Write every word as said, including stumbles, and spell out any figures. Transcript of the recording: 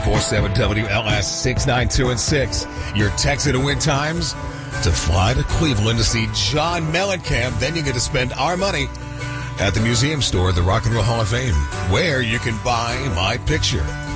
four seven W L S six nine two and six. Your Texas to win times to fly to Cleveland to see John Mellencamp. Then you get to spend our money at the museum store at the Rock and Roll Hall of Fame, where you can buy my picture.